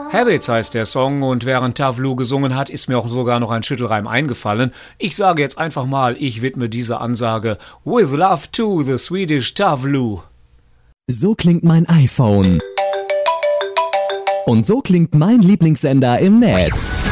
Habits heißt der Song und während Tavlu gesungen hat, ist mir auch sogar noch ein Schüttelreim eingefallen. Ich sage jetzt einfach mal, ich widme diese Ansage With Love to the Swedish Tavlu. So klingt mein iPhone. Und so klingt mein Lieblingssender im Netz.